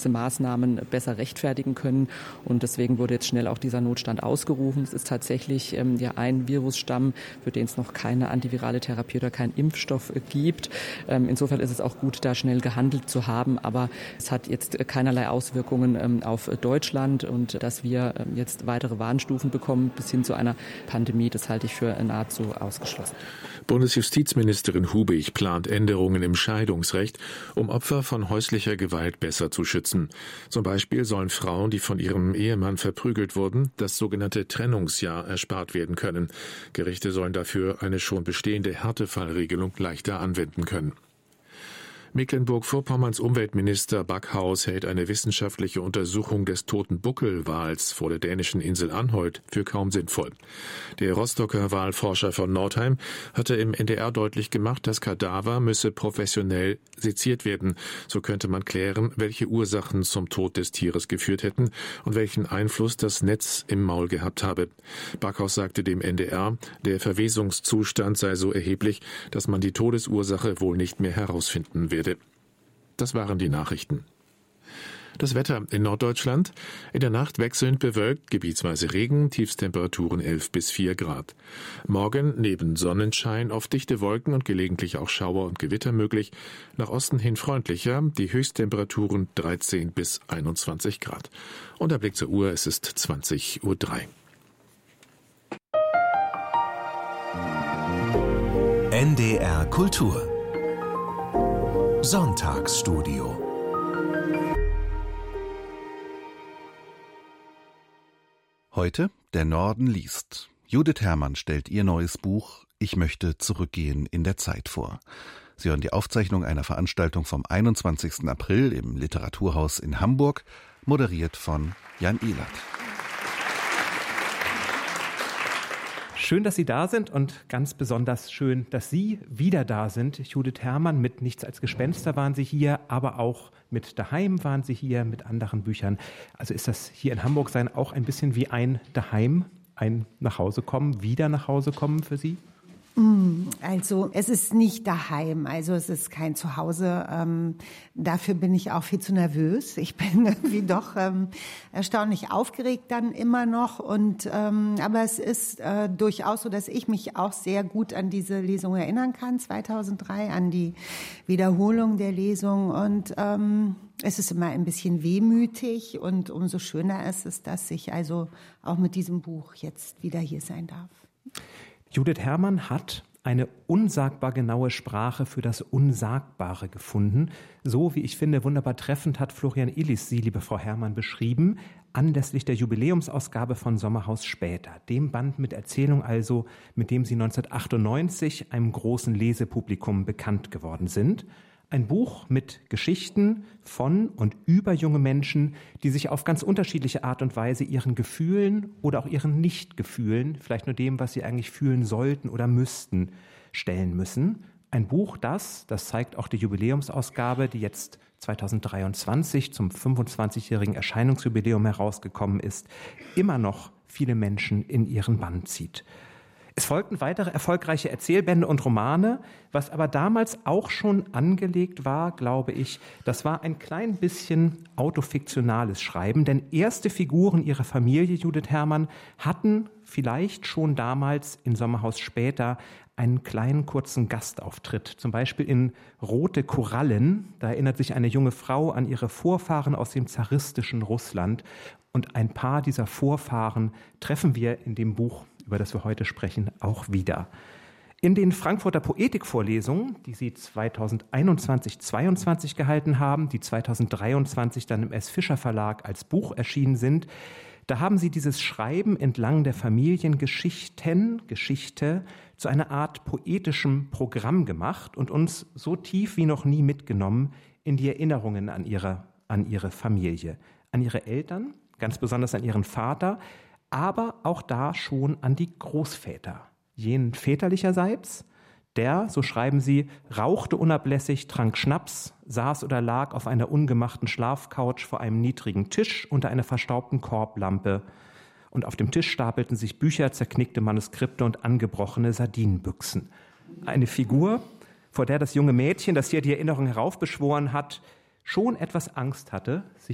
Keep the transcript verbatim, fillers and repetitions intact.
diese Maßnahmen besser rechtfertigen können. Und deswegen wurde jetzt schnell auch dieser Notstand ausgerufen. Es ist tatsächlich ähm, ja ein Virusstamm, für den es noch keine antivirale Therapie oder keinen Impfstoff äh, gibt. Ähm, insofern ist es auch gut, da schnell gehandelt zu haben. Aber es hat jetzt keinerlei Auswirkungen ähm, auf Deutschland. Und dass wir ähm, jetzt weitere Warnstufen bekommen bis hin zu einer Pandemie, das halte ich für nahezu ausgeschlossen. Bundesjustizministerin Hubig plant Änderungen im Scheidungsrecht, um Opfer von häuslicher Gewalt besser zu schützen. Zum Beispiel sollen Frauen, die von ihrem Ehemann verprügelt wurden, das sogenannte Trennungsjahr erspart werden können. Gerichte sollen dafür eine schon bestehende Härtefallregelung leichter anwenden können. Mecklenburg-Vorpommerns Umweltminister Backhaus hält eine wissenschaftliche Untersuchung des toten Buckelwals vor der dänischen Insel Anholt für kaum sinnvoll. Der Rostocker Walforscher von Nordheim hatte im N D R deutlich gemacht, das Kadaver müsse professionell seziert werden. So könnte man klären, welche Ursachen zum Tod des Tieres geführt hätten und welchen Einfluss das Netz im Maul gehabt habe. Backhaus sagte dem N D R, der Verwesungszustand sei so erheblich, dass man die Todesursache wohl nicht mehr herausfinden werde. Das waren die Nachrichten. Das Wetter in Norddeutschland. In der Nacht wechselnd bewölkt, gebietsweise Regen, Tiefstemperaturen elf bis vier Grad. Morgen neben Sonnenschein oft dichte Wolken und gelegentlich auch Schauer und Gewitter möglich. Nach Osten hin freundlicher, die Höchsttemperaturen dreizehn bis einundzwanzig Grad. Und der Blick zur Uhr, es ist zwanzig Uhr drei. N D R Kultur Sonntagsstudio. Heute Der Norden liest. Judith Herrmann stellt ihr neues Buch Ich möchte zurückgehen in der Zeit vor. Sie hören die Aufzeichnung einer Veranstaltung vom einundzwanzigsten April im Literaturhaus in Hamburg, moderiert von Jan Ehlert. Schön, dass Sie da sind und ganz besonders schön, dass Sie wieder da sind. Judith Herrmann, mit Nichts als Gespenster waren Sie hier, aber auch mit Daheim waren Sie hier, mit anderen Büchern. Also ist das hier in Hamburg sein auch ein bisschen wie ein Daheim, ein Nachhausekommen, wieder nach Hause kommen für Sie? Also es ist nicht daheim, also es ist kein Zuhause. Ähm, dafür bin ich auch viel zu nervös. Ich bin irgendwie doch ähm, erstaunlich aufgeregt dann immer noch. Und ähm, aber es ist äh, durchaus so, dass ich mich auch sehr gut an diese Lesung erinnern kann, zweitausenddrei, an die Wiederholung der Lesung. Und ähm, es ist immer ein bisschen wehmütig und umso schöner ist es, dass ich also auch mit diesem Buch jetzt wieder hier sein darf. Judith Herrmann hat eine unsagbar genaue Sprache für das Unsagbare gefunden. So, wie ich finde, wunderbar treffend hat Florian Illis Sie, liebe Frau Herrmann, beschrieben, anlässlich der Jubiläumsausgabe von Sommerhaus später, dem Band mit Erzählung also, mit dem Sie neunzehnhundertachtundneunzig einem großen Lesepublikum bekannt geworden sind. Ein Buch mit Geschichten von und über junge Menschen, die sich auf ganz unterschiedliche Art und Weise ihren Gefühlen oder auch ihren Nichtgefühlen, vielleicht nur dem, was sie eigentlich fühlen sollten oder müssten, stellen müssen. Ein Buch, das, das zeigt auch die Jubiläumsausgabe, die jetzt zweitausenddreiundzwanzig zum fünfundzwanzigjährigen Erscheinungsjubiläum herausgekommen ist, immer noch viele Menschen in ihren Bann zieht. Es folgten weitere erfolgreiche Erzählbände und Romane, was aber damals auch schon angelegt war, glaube ich, das war ein klein bisschen autofiktionales Schreiben, denn erste Figuren ihrer Familie, Judith Herrmann, hatten vielleicht schon damals in Sommerhaus später einen kleinen kurzen Gastauftritt, zum Beispiel in Rote Korallen, da erinnert sich eine junge Frau an ihre Vorfahren aus dem zaristischen Russland und ein paar dieser Vorfahren treffen wir in dem Buch, über das wir heute sprechen, auch wieder. In den Frankfurter Poetikvorlesungen, die Sie zweitausendeinundzwanzig zweiundzwanzig gehalten haben, die zweitausenddreiundzwanzig dann im S. Fischer Verlag als Buch erschienen sind, da haben Sie dieses Schreiben entlang der Familiengeschichten, Geschichte, zu einer Art poetischem Programm gemacht und uns so tief wie noch nie mitgenommen in die Erinnerungen an ihre, an ihre Familie, an ihre Eltern, ganz besonders an ihren Vater, aber auch da schon an die Großväter. Jenen väterlicherseits, der, so schreiben sie, rauchte unablässig, trank Schnaps, saß oder lag auf einer ungemachten Schlafcouch vor einem niedrigen Tisch unter einer verstaubten Korblampe. Und auf dem Tisch stapelten sich Bücher, zerknickte Manuskripte und angebrochene Sardinenbüchsen. Eine Figur, vor der das junge Mädchen, das hier die Erinnerung heraufbeschworen hat, schon etwas Angst hatte, sich